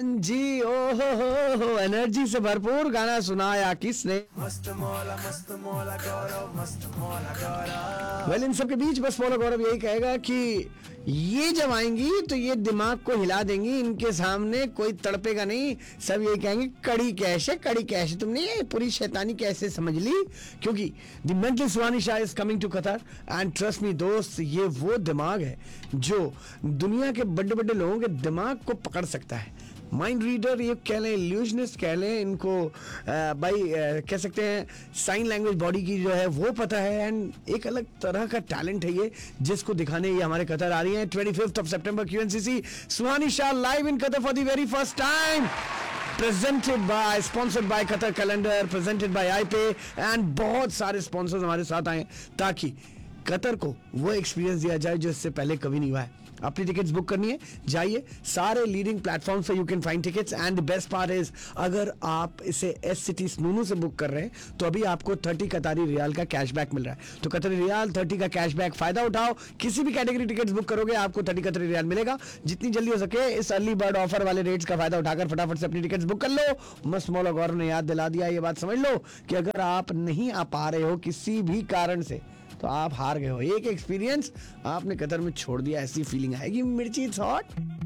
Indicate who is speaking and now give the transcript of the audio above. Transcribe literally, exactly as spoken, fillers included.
Speaker 1: जी, ओ हो हो हो एनर्जी से भरपूर गाना सुनाया किसने?
Speaker 2: मस्त मौला मस्त मौला गौरव मस्त मौला गौरव।
Speaker 1: वेल, इन सबके बीच बस मौला गौरव यही कहेगा कि ये जब आएंगी तो ये दिमाग को हिला देंगी, इनके सामने कोई तड़पेगा नहीं, सब यही कहेंगे कड़ी कैश है, कड़ी कैश है। तुमने ये पूरी शैतानी कैसे समझ ली? क्योंकि the mental Suhani Shah is coming to Qatar and trust me दोस्त, ये वो दिमाग है जो दुनिया के बड़े बड़े लोगों के दिमाग को पकड़ सकता है। माइंड रीडर ये कह लें, इल्यूजनिस्ट कह लें, इनको भाई कह सकते हैं साइन लैंग्वेज बॉडी की जो है वो पता है, एंड एक अलग तरह का टैलेंट है ये जिसको दिखाने ये हमारे कतर आ रही है twenty fifth of September क्यूएनसीसी Suhani Shah live in Qatar for the very first time, presented by sponsored by Qatar calendar, presented by आईपे and बहुत सारे स्पॉन्सर्स हमारे साथ आए ताकि कतर को वो एक्सपीरियंस दिया जाए जो इससे पहले कभी नहीं हुआ है। अपनी टिकट्स बुक करनी है, जाइए सारे लीडिंग प्लेटफॉर्म से you can find tickets and the best part is अगर आप इसे एस सिटी स्नूनू से बुक कर रहे हैं तो अभी आपको तीस कतारी रियाल का कैशबैक मिल रहा है। तो कतरी रियाल तीस का कैशबैक फायदा उठाओ, किसी भी कैटेगरी टिकट्स बुक करोगे आपको तीस कतरी रियाल मिलेगा। जितनी जल्दी हो सके इस अर्ली बर्ड ऑफर वाले रेट्स का फायदा उठाकर फटाफट से अपनी टिकट्स बुक कर लो। मस्त मौला गौरव ने याद दिला दिया, ये बात समझ लो कि अगर आप नहीं आ पा रहे हो किसी भी कारण से तो आप हार गए हो। एक एक्सपीरियंस आपने कतर में छोड़ दिया, ऐसी फीलिंग आएगी। मिर्ची थॉट